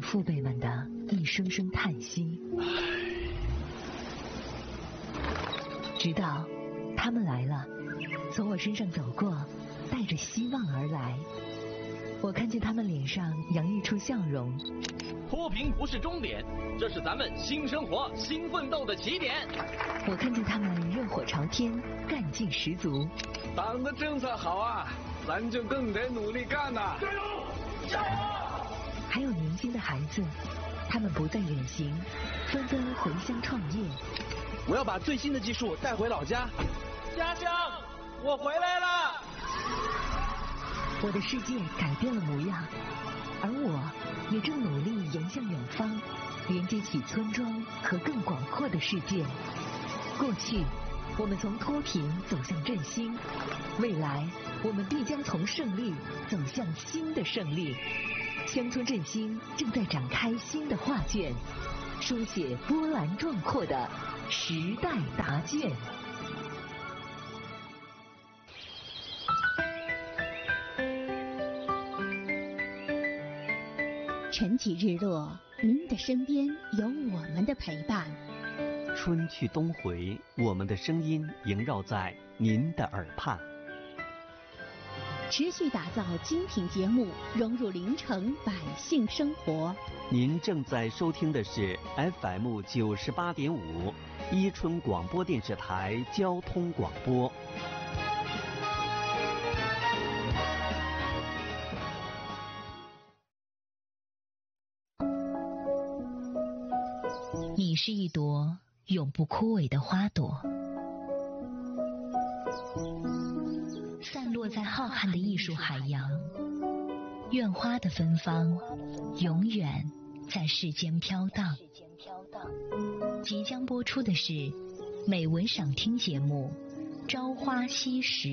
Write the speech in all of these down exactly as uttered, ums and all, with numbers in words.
父辈们的一声声叹息。直到他们来了，从我身上走过，带着希望而来。我看见他们脸上洋溢出笑容。 脱贫不是终点，这是咱们新生活、新奋斗的起点。 我看见他们热火朝天，干劲十足。 党的政策好啊，咱就更得努力干呐！加油！加油！ 还有年轻的孩子，他们不再远行，纷纷回乡创业。 我要把最新的技术带回老家。家乡，我回来了！ 我的世界改变了模样，而我也正努力迎向远方，连接起村庄和更广阔的世界。过去，我们从脱贫走向振兴；未来，我们必将从胜利走向新的胜利。乡村振兴正在展开新的画卷，书写波澜壮阔的时代答卷。 晨起日落，您的身边有我们的陪伴。 春去冬回，我们的声音萦绕在您的耳畔。 持续打造精品节目，融入临城百姓生活。 您正在收听的是 F M 九十八点五，伊春广播电视台交通广播。 你是一朵永不枯萎的花朵，散落在浩瀚的艺术海洋。愿花的芬芳永远在世间飘荡。即将播出的是美文赏听节目《朝花夕拾》。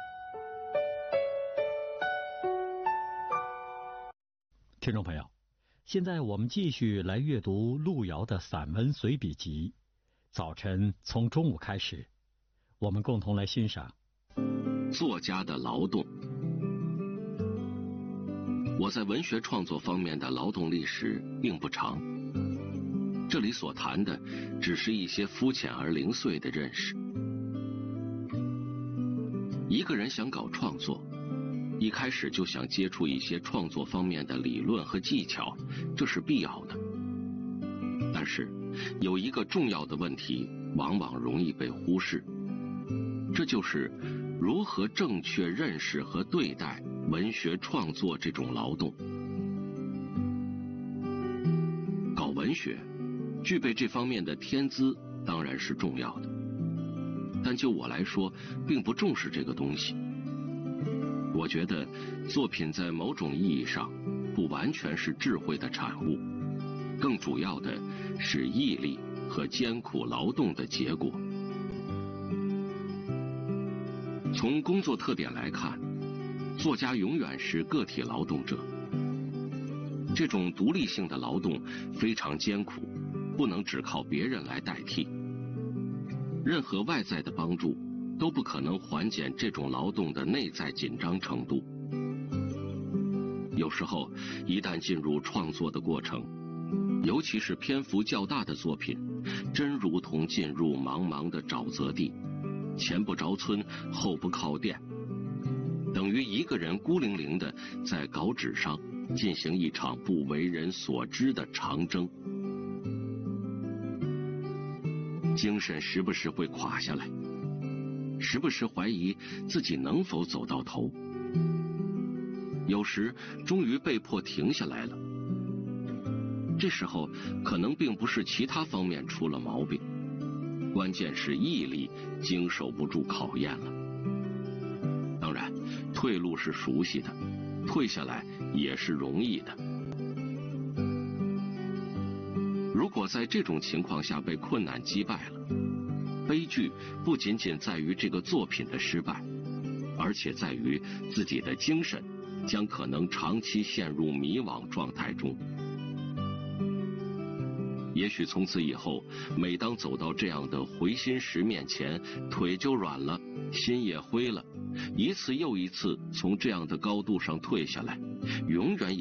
听众朋友，现在我们继续来阅读路遥的散文随笔集。早晨从中午开始，我们共同来欣赏作家的劳动。我在文学创作方面的劳动历史并不长，这里所谈的只是一些肤浅而零碎的认识。一个人想搞创作，一开始就想接触一些创作方面的理论和技巧，这是必要的。但是有一个重要的问题往往容易被忽视，这就是如何正确认识和对待文学创作这种劳动。搞文学具备这方面的天资当然是重要的，但就我来说并不重视这个东西。我觉得作品在某种意义上不完全是智慧的产物，更主要的是毅力和艰苦劳动的结果。从工作特点来看，作家永远是个体劳动者。这种独立性的劳动非常艰苦，不能只靠别人来代替。任何外在的帮助都不可能缓解这种劳动的内在紧张程度。有时候，一旦进入创作的过程，尤其是篇幅较大的作品，真如同进入茫茫的沼泽地，前不着村，后不靠店，等于一个人孤零零的在稿纸上进行一场不为人所知的长征。精神时不时会垮下来，时不时怀疑自己能否走到头，有时终于被迫停下来了。这时候可能并不是其他方面出了毛病，关键是毅力经受不住考验了。当然，退路是熟悉的，退下来也是容易的。如果在这种情况下被困难击败了，悲剧不仅仅在于这个作品的失败，而且在于自己的精神将可能长期陷入迷惘状态中。也许从此以后，每当走到这样的回心石面前，腿就软了，心也灰了，一次又一次从这样的高度上退下来，永远也